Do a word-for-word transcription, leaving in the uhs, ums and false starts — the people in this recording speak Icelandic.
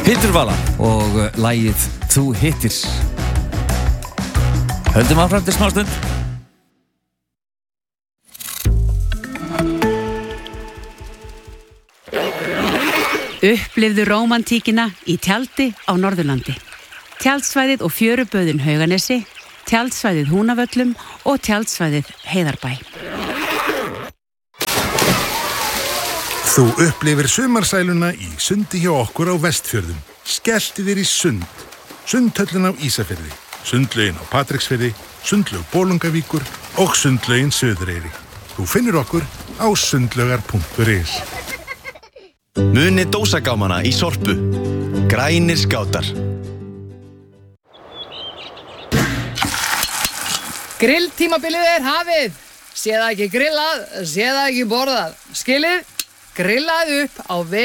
Hildur Vala og lagið Þú hittir. Höldum áfram til smástund. Upplifðu rómantíkina í tjaldi á Norðurlandi. Tjaldsvæðið og fjöruböðin Hauganesi, tjaldsvæðið Húnavöllum og tjaldsvæðið Heiðarbæ. Þú upplifir sumarsæluna í sundi hjá okkur á Vestfjörðum. Skelltu þér í sund. Sundhöllin á Ísafirði, sundlaugin á Patreksfirði, sundlaug Bolungavíkur og sundlaugin Suðureyri. Þú finnur okkur á sundlaugar punktur is. Munið dósagámana í Sorpu. Grænir skátar. Grilltímabilið er hafið. Sé það ekki grillað, sé það ekki borðað. Skilið, grillað upp á veg